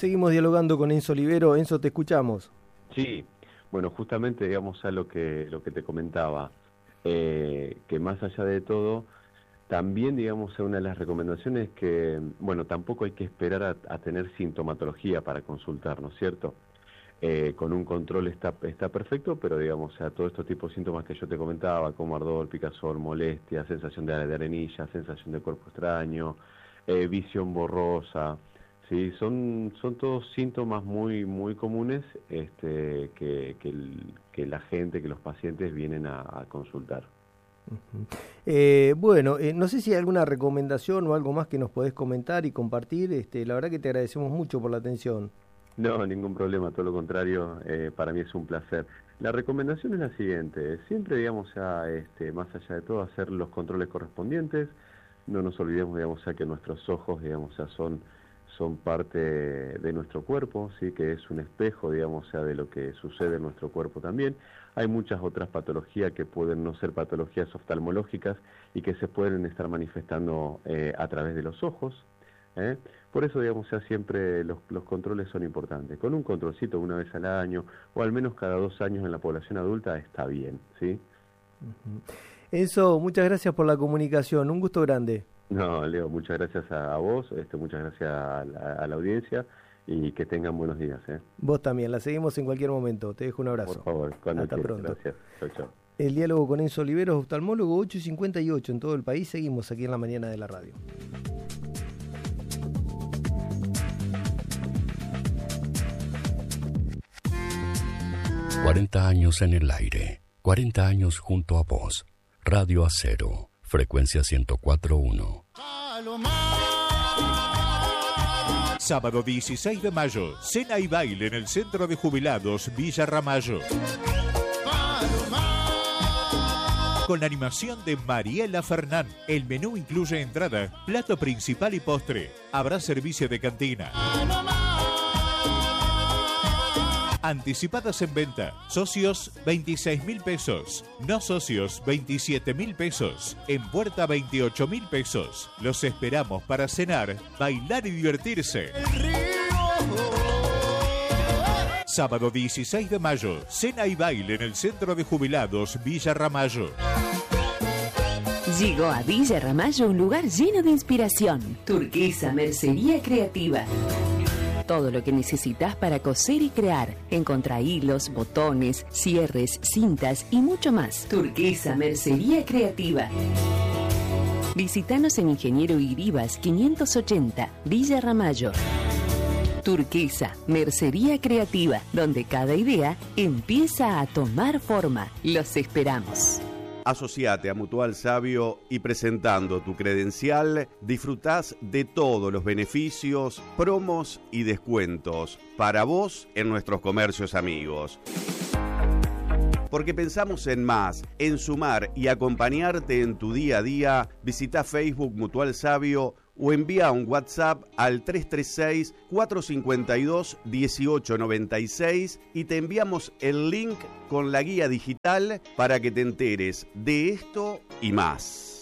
Seguimos dialogando con Enzo Olivero. Enzo, te escuchamos. Sí, bueno, justamente, digamos, a lo que te comentaba, que más allá de todo, también, digamos, una de las recomendaciones que, bueno, tampoco hay que esperar a tener sintomatología para consultar, ¿no es cierto? Con un control está perfecto, pero, digamos, o sea, todos estos tipos de síntomas que yo te comentaba, como ardor, picazón, molestia, sensación de arenilla, sensación de cuerpo extraño, visión borrosa, sí, son todos síntomas muy comunes que la gente, que los pacientes vienen a consultar. Bueno, no sé si hay alguna recomendación o algo más que nos podés comentar y compartir. La verdad que te agradecemos mucho por la atención. No, ningún problema, todo lo contrario, para mí es un placer. La recomendación es la siguiente, siempre, digamos, más allá de todo, hacer los controles correspondientes. No nos olvidemos, digamos, que nuestros ojos, digamos, son parte de nuestro cuerpo, sí, que es un espejo, digamos, de lo que sucede en nuestro cuerpo también. Hay muchas otras patologías que pueden no ser patologías oftalmológicas y que se pueden estar manifestando a través de los ojos. Por eso, digamos, siempre los controles son importantes. Con un controlcito una vez al año o al menos cada 2 años en la población adulta está bien, ¿sí? Enzo, muchas gracias por la comunicación, un gusto grande. No, Leo, muchas gracias a vos, muchas gracias a la audiencia y que tengan buenos días. Vos también, la seguimos en cualquier momento. Te dejo un abrazo. Por favor, cuando Hasta quieras. pronto. Gracias. Chau, chau. El diálogo con Enzo Olivero, oftalmólogo, 8:58 en todo el país. Seguimos aquí en la mañana de la radio. ...40 años en el aire... ...40 años junto a vos... Radio Acero... ...frecuencia 104.1... Sábado 16 de mayo... ...cena y baile en el Centro de Jubilados... Villa Ramallo... ...con la animación de Mariela Fernán... ...el menú incluye entrada... ...plato principal y postre... ...habrá servicio de cantina... Anticipadas en venta. Socios, 26.000 pesos. No socios, 27.000 pesos. En puerta, 28.000 pesos. Los esperamos para cenar, bailar y divertirse. Sábado 16 de mayo. Cena y baile en el Centro de Jubilados Villa Ramallo. Llegó a Villa Ramallo un lugar lleno de inspiración. Turquesa Mercería Creativa. Todo lo que necesitas para coser y crear. Encontrá hilos, botones, cierres, cintas y mucho más. Turquesa Mercería Creativa. Visítanos en Ingeniero Iribas 580, Villa Ramallo. Turquesa Mercería Creativa, donde cada idea empieza a tomar forma. Los esperamos. Asociate a Mutual Sabio y presentando tu credencial disfrutás de todos los beneficios, promos y descuentos para vos en nuestros comercios amigos. Porque pensamos en más, en sumar y acompañarte en tu día a día, visita Facebook Mutual Sabio o envía un WhatsApp al 336-452-1896 y te enviamos el link con la guía digital para que te enteres de esto y más.